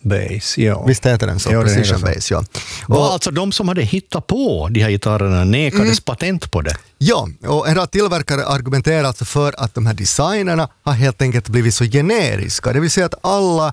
Bass, ja. Visst heter den så? Ja, Precision Bass, ja. Och alltså de som hade hittat på de här gitarrerna nekades patent på det. Ja, och en rad tillverkare argumenterar alltså för att de här designerna har helt enkelt blivit så generiska. Det vill säga att alla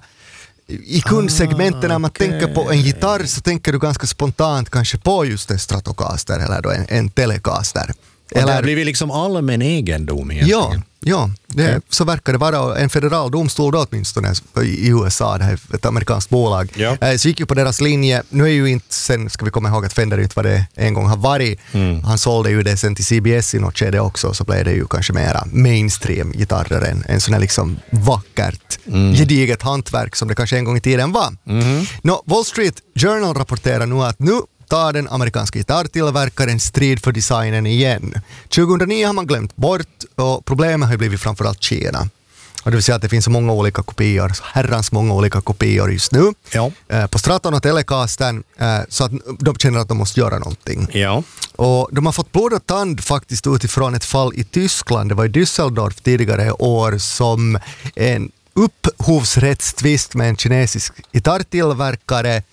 i kundsegmenten när man tänker på en gitarr så tänker du ganska spontant kanske på just en Stratocaster eller då en Telecaster. Eller det blir vi liksom allmän egendom egentligen. Ja, så verkar det vara. En federal domstol då åtminstone i USA, det här är ett amerikanskt bolag. Ja. Så gick ju på deras linje. Nu är ju inte, sen ska vi komma ihåg att Fender inte var det en gång har varit. Han sålde ju det sen till CBS i något skede också, så blev det ju kanske mera mainstream gitarrer än sån här liksom vackert, gediget hantverk som det kanske en gång i tiden var. Wall Street Journal rapporterar nu att nu tar den amerikanska gitarrtillverkaren strid för designen igen. 2009 har man glömt bort och problemet har blivit framförallt Kina. Och det vill säga att det finns så många olika kopior, herrans många olika kopior just nu. Ja. På Straton och Telecastern så att de känner att de måste göra någonting. Ja. Och de har fått blod och tand faktiskt utifrån ett fall i Tyskland. Det var i Düsseldorf tidigare i år som en upphovsrättstvist med en kinesisk gitarrtillverkare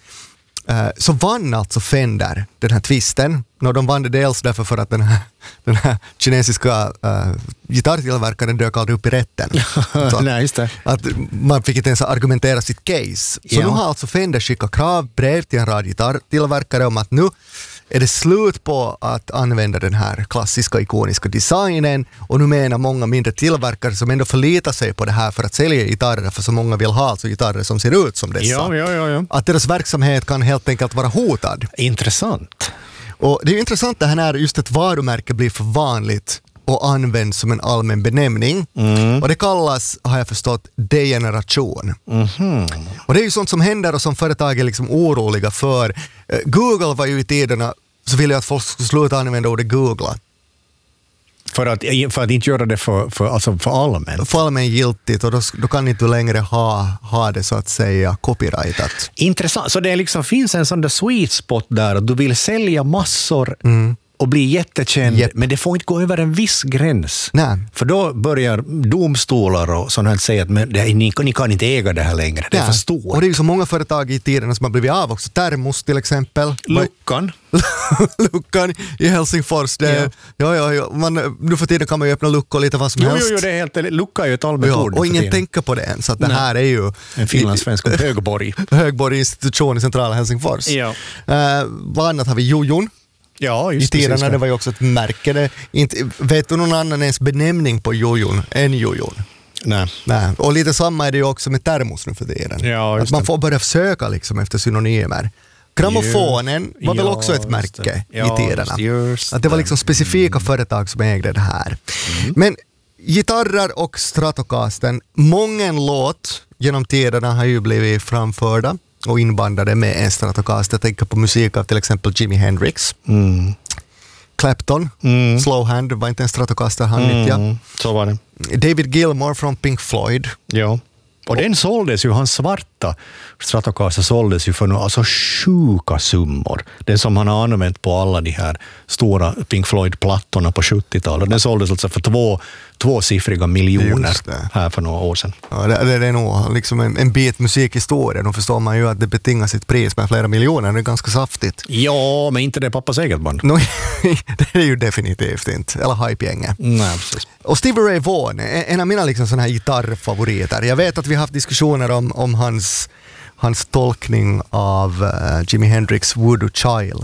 så vann alltså Fender den här tvisten. De vann det dels därför för att den här kinesiska gitarrtillverkaren dök aldrig upp i rätten. Nej, just det. Att man fick inte ens argumentera sitt case. Så nu har alltså Fender skickat kravbrev till en rad gitarrtillverkare om att nu är det slut på att använda den här klassiska ikoniska designen, och nu menar många mindre tillverkare som ändå förlitar sig på det här för att sälja gitarrer, för så många vill ha alltså gitarrer som ser ut som dessa. Ja. Att deras verksamhet kan helt enkelt vara hotad. Intressant. Och det är ju intressant det här när just ett varumärke blir för vanligt och används som en allmän benämning. Och det kallas, har jag förstått, degeneration. Och det är ju sånt som händer och som företag är liksom oroliga för. Google var ju i tiderna så ville jag att folk skulle sluta använda ordet googla. För att inte göra det för allmänt. För allmängiltigt, och då kan inte längre ha det så att säga copyrightat. Intressant. Så det liksom finns en sån där sweet spot där att du vill sälja massor och bli jättekänd, men det får inte gå över en viss gräns. Nej. För då börjar domstolar och sånt här säga att ni kan inte äga det här längre. Det är för stort. Och det är ju så många företag i tiden som har blivit av också. Termos till exempel. Luckan i Helsingfors. Nu för tiden kan man ju öppna luckor lite vad som helst. Jo, det är helt, lucka är ju ett allmänt ord. Och ingen tänker på det än. Så att det här är ju en finlandssvensk Högborg. Högborg institution i centrala Helsingfors. Ja. Vad annat har vi? Jojon. Ja, just i tiden det var ju också ett märke. Vet du någon annan ens benämning på jojon än jojon? Nej. Och lite samma är det ju också med termos nu för tiden. Ja, att man får börja söka liksom efter synonymer. Grammofonen var väl också ett märke i tiderna. Att det var liksom specifika företag som ägde det här. Men gitarrer och Stratocaster, många låt genom tiderna har ju blivit framförda och inbandade med en Stratocaster. Jag tänker på musik av till exempel Jimi Hendrix. Clapton, Slowhand, var inte en Stratocaster han nyttjade. Så var det. David Gilmour från Pink Floyd. Ja. Och den såldes ju, hans svarta Stratocaster såldes ju för några alltså sjuka summor. Den som han har använt på alla de här stora Pink Floyd-plattorna på 70-talet. Den såldes alltså för tvåsiffriga miljoner här för några år sedan. Ja, det är nog liksom en bit musikhistoria. Då förstår man ju att det betingar sitt pris med flera miljoner. Det är ganska saftigt. Ja, men inte det pappas eget band. Det är ju definitivt inte. Eller hype-gänget. Nej, precis. Och Stevie Ray Vaughan är en av mina liksom såna här gitarrfavoriter. Jag vet att vi har haft diskussioner om hans tolkning av Jimi Hendrix Voodoo Child.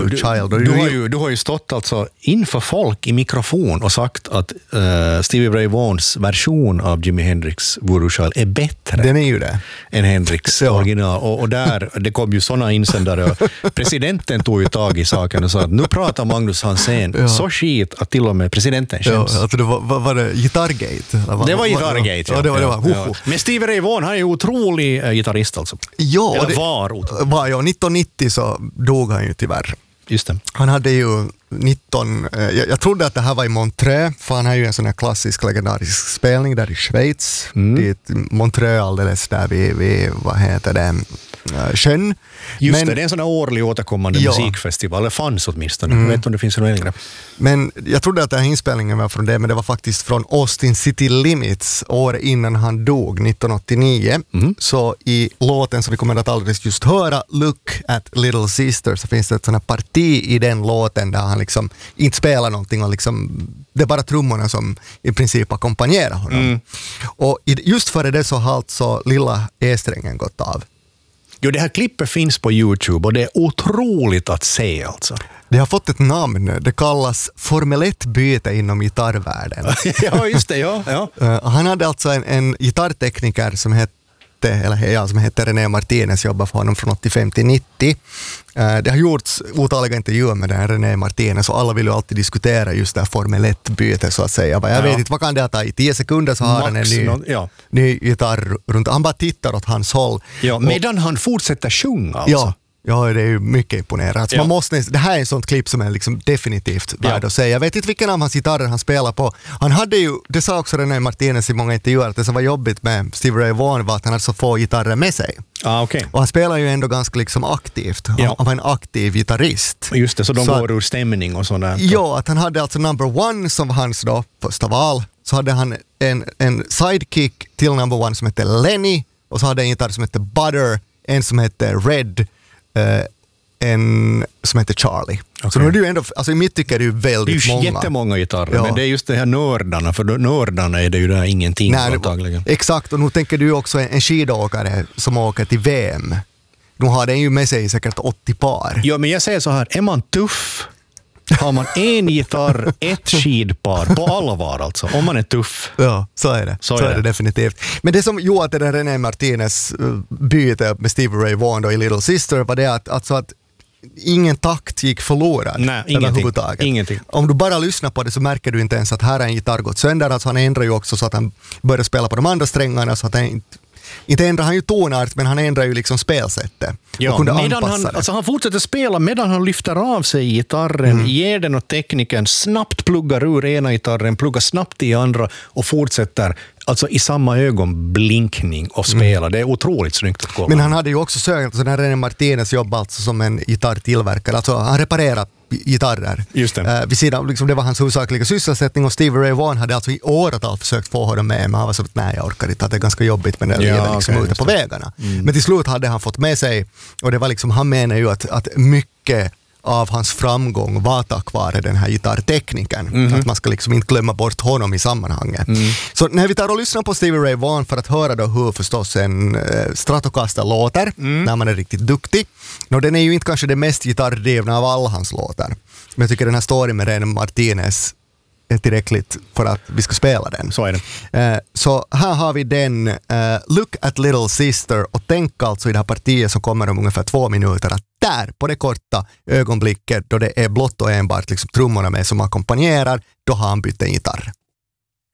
Du har ju stått alltså inför folk i mikrofon och sagt att Stevie Ray Vaughans version av Jimi Hendrix Voodoo Child är bättre. Den är ju det. Än Hendrix original. Och där, det kom ju sådana insändare. Presidenten tog ju tag i saken och sa att nu pratar Magnus Hansen så skit att till och med presidenten skäms. Ja, alltså det var det Gitarrgate? Det var Gitarrgate, ja. Det var. Men Stevie Ray Vaughan, han är ju otrolig gitarrist alltså. Ja, eller var otrolig. 1990 så dog han ju tyvärr. Just det. Han hade ju 19... Jag trodde att det här var i Montreux, för han har ju en sån här klassisk legendarisk spelning där i Schweiz. Det är Montreux alldeles där vid vad heter det, sjön. Just det är en sån här årlig återkommande musikfestival, eller fanns åtminstone. Jag vet inte om det finns något längre. Men jag trodde att den här inspelningen var från det, men det var faktiskt från Austin City Limits, år innan han dog, 1989. Så i låten som vi kommer att alldeles just höra, Look at Little Sister, så finns det ett sånt här parti i den låten där han liksom inte spelar någonting och liksom, det är bara trummorna som i princip ackompanjerar honom. Och just före det så har alltså lilla E-strängen gått av. Jo, det här klippet finns på YouTube och det är otroligt att se alltså. Det har fått ett namn. Det kallas Formel 1-byte inom gitarrvärlden. Ja, just det. Ja. Han hade alltså en gitarrtekniker som hette René Martinez, jobbade för honom från 85 till 90. Det har gjorts otaliga intervjuer med den här René Martinez och alla vill ju alltid diskutera just det här Formel 1-byte så att säga. Jag vet inte, vad kan det ta i 10 sekunder så har han en ny gitarr runt. Han bara tittar åt hans håll. Ja, medan han fortsätter sjunga alltså. Ja, det är ju mycket imponerande. Alltså man måste, det här är ett sånt klipp som är liksom definitivt värd att säga. Jag vet inte vilken av hans gitarrer han spelar på. Han hade ju, det sa också René Martinez i många intervjuer, att det som var jobbigt med Stevie Ray Vaughan var att han hade så få gitarrer med sig. Okay. Och han spelar ju ändå ganska liksom aktivt. Han var en aktiv gitarrist. Just det, så de går ur stämning och sådär. Ja, att han hade alltså Number One som var hans då, första val. Så hade han en sidekick till Number One som hette Lenny. Och så hade en gitarr som hette Butter, en som hette Red, en som heter Charlie. Okay. Så nu är det ju ändå, alltså i mitt tycker är det ju väldigt många. Det är ju jättemånga gitarrer, men det är just det här nördarna, för nördarna är det ju där ingenting antagligen. Exakt, och nu tänker du också en skidåkare som åker till VM. Nu har den ju med sig säkert 80 par. Ja, men jag säger så här, är man tuff har man en gitarr, ett skidpar på allvar alltså, om man är tuff. Ja, så är det. Så är det definitivt. Men det som gjorde den René Martinez byte med Stevie Ray Vaughan då i Little Sister var det att ingen takt gick förlorad. Nej, ingenting. Om du bara lyssnar på det så märker du inte ens att här är en gitarr gått sönder. Alltså han ändrar ju också så att han börjar spela på de andra strängarna så att han inte ändrar han ju tonart, men han ändrar ju liksom spelsättet. Ja, han fortsätter spela medan han lyfter av sig gitarren, ger den åt teknikern, snabbt pluggar ur ena gitarren, pluggar snabbt i andra och fortsätter alltså i samma ögonblinkning och spela. Det är otroligt snyggt att kolla. Men han hade ju också sökt, så när René Martinez jobbade alltså som en gitarrtillverkare, alltså han reparerat gitarrer. Just det. Vid sidan, liksom, det var hans huvudsakliga sysselsättning och Stevie Ray Vaughan hade alltså i åratal försökt få honom med, men han var så att nej, jag orkar inte, att det är ganska jobbigt med det liksom ute på vägarna. Men till slut hade han fått med sig, och det var liksom, han menar ju att mycket av hans framgång var tack vare den här gitarrtekniken. Att man ska liksom inte glömma bort honom i sammanhanget. Så när vi tar och lyssnar på Stevie Ray Vaughan för att höra då hur förstås en Stratocaster låter när man är riktigt duktig. Den är ju inte kanske det mest gitarrdrivna av alla hans låtar. Men jag tycker den här storyn med René Martinez är tillräckligt för att vi ska spela den. Så är det. Så här har vi den Look at Little Sister, och tänk alltså i det här partiet som kommer om ungefär 2 minuter att där på det korta ögonblicket då det är blott och enbart liksom trummorna med som ackompanjerar, då har han bytt en gitarr.